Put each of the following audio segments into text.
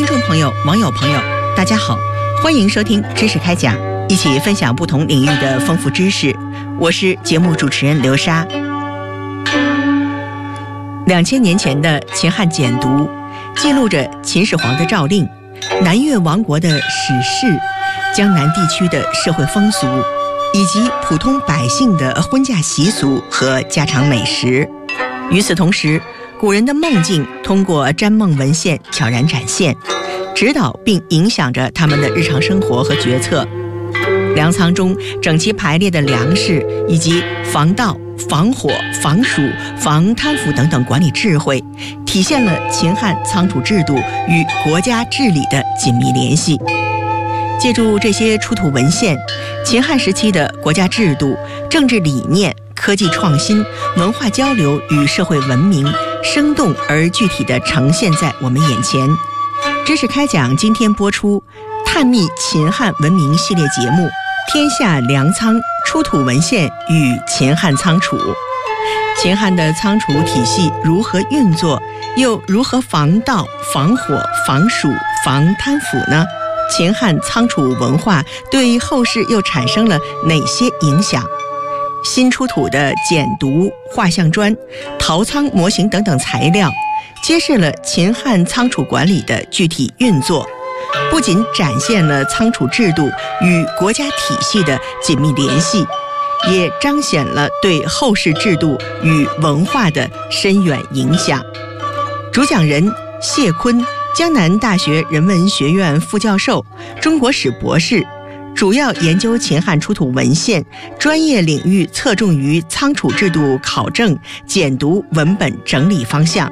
众朋友、网友朋友，大家好，欢迎收听知识开讲，一起分享不同领域的丰富知识。我是节目主持人刘莎。2000年前的秦汉简牍，记录着秦始皇的诏令、南越王国的史事、江南地区的社会风俗，以及普通百姓的婚嫁习俗和家常美食。与此同时，古人的梦境通过占梦文献悄然展现，指导并影响着他们的日常生活和决策。粮仓中整齐排列的粮食，以及防盗、防火、防鼠、防贪腐等等管理智慧，体现了秦汉仓储制度与国家治理的紧密联系。借助这些出土文献，秦汉时期的国家制度、政治理念、科技创新、文化交流与社会文明，生动而具体地呈现在我们眼前。知识开讲今天播出探秘秦汉文明系列节目《天下粮仓出土文献与秦汉仓储》。秦汉的仓储体系如何运作，又如何防盗、防火、防鼠、防贪腐呢？秦汉仓储文化对后世又产生了哪些影响？新出土的简牍、画像砖、陶仓模型等等材料，揭示了秦汉仓储管理的具体运作，不仅展现了仓储制度与国家体系的紧密联系，也彰显了对后世制度与文化的深远影响。主讲人谢坤，江南大学人文学院副教授，中国史博士，主要研究秦汉出土文献，专业领域侧重于仓储制度考证、简牍文本整理方向。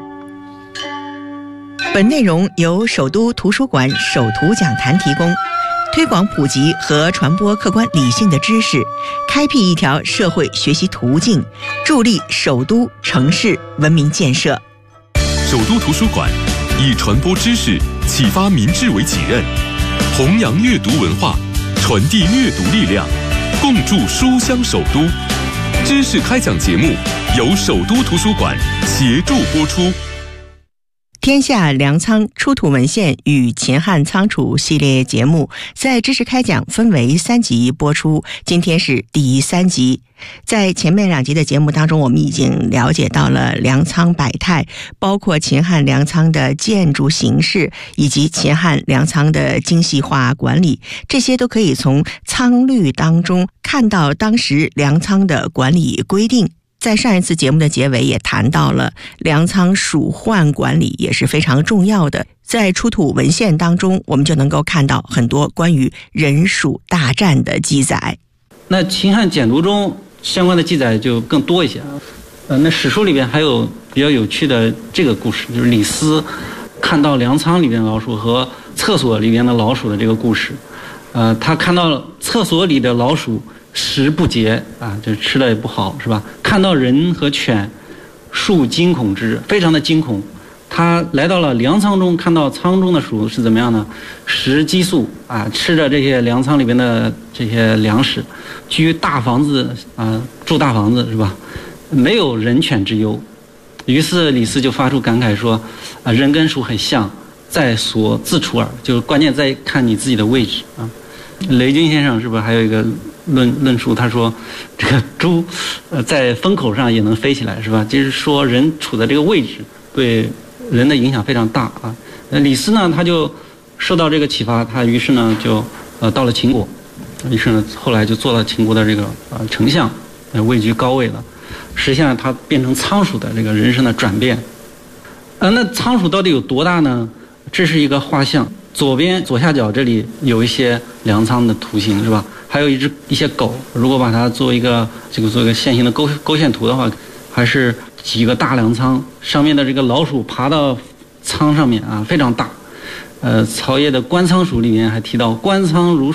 本内容由首都图书馆首图讲坛提供，推广普及和传播客观理性的知识，开辟一条社会学习途径，助力首都城市文明建设。 首都图书馆以传播知识、启发民智为己任，弘扬阅读文化，传递阅读力量，共筑书香首都。知识开讲节目由首都图书馆协助播出。 天下粮仓出土文献与秦汉仓储系列节目在知识开讲分为3集播出，今天是第3集。在前面2集的节目当中，我们已经了解到了粮仓百态，包括秦汉粮仓的建筑形式以及秦汉粮仓的精细化管理，这些都可以从仓律当中看到当时粮仓的管理规定。在上一次节目的结尾也谈到了粮仓鼠患管理也是非常重要的，在出土文献当中我们就能够看到很多关于人鼠大战的记载。 那秦汉简牍中相关的记载就更多一些那史书里边还有比较有趣的这个故事，就是李斯看到粮仓里边的老鼠和厕所里边的老鼠的这个故事。他看到厕所里的老鼠食不洁就吃的也不好，是吧？看到人和犬，数惊恐之，非常的惊恐。他来到了粮仓中，看到仓中的鼠是怎么样呢？食激素吃着这些粮仓里边的这些粮食，居大房子住大房子，是吧？没有人犬之忧。于是李斯就发出感慨说人跟鼠很像，在所自处耳，就是关键在看你自己的位置雷军先生是不是还有一个论述，他说这个猪在风口上也能飞起来，是吧？就是说人处的这个位置对人的影响非常大李斯呢，他就受到这个启发，他于是呢就到了秦国，于是呢后来就做了秦国的这个丞相，位居高位了，实现了他变成仓鼠的这个人生的转变。那仓鼠到底有多大呢？这是一个画像，左下角这里有一些粮仓的图形，是吧？还有一些狗，如果把它做一个线性的勾线图的话，还是几个大粮仓，上面的这个老鼠爬到仓上面非常大。曹烨的《观仓鼠》里面还提到，观仓如